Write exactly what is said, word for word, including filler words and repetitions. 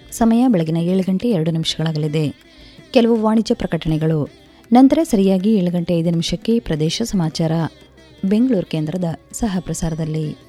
ಸಮಯ ಬೆಳಗಿನ ಏಳು ಗಂಟೆ ಎರಡು ನಿಮಿಷಗಳಾಗಲಿದೆ. ಕೆಲವು ವಾಣಿಜ್ಯ ಪ್ರಕಟಣೆಗಳು. ನಂತರ ಸರಿಯಾಗಿ ಏಳು ಗಂಟೆ ಐದು ನಿಮಿಷಕ್ಕೆ ಪ್ರದೇಶ ಸಮಾಚಾರ ಬೆಂಗಳೂರು ಕೇಂದ್ರದ ಸಹ ಪ್ರಸಾರದಲ್ಲಿ.